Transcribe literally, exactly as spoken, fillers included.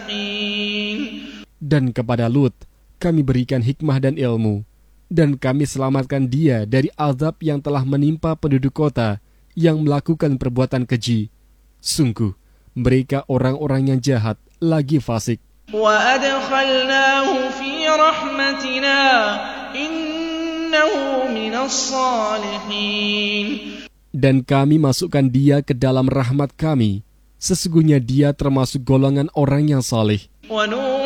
Dan kepada Lut kami berikan hikmah dan ilmu, dan kami selamatkan dia dari azab yang telah menimpa penduduk kota yang melakukan perbuatan keji. Sungguh, mereka orang-orang yang jahat lagi fasik. وَأَدْخَلْنَاهُ فِي رَحْمَتِنَا إِنَّهُ مِنَ الصَّالِحِينَ. Dan kami masukkan dia ke dalam rahmat kami. Sesungguhnya dia termasuk golongan orang yang saleh. وَنُوحًا